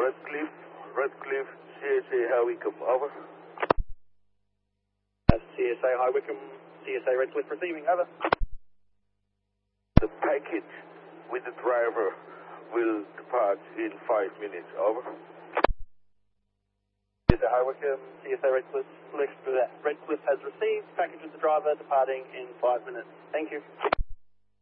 Redcliffe, CSA High Wycombe, over. That's CSA High Wycombe, CSA Redcliffe receiving, over. The package with the driver will depart in 5 minutes, over. CSA High Wycombe, CSA Redcliffe has received package with the driver departing in 5 minutes. Thank you.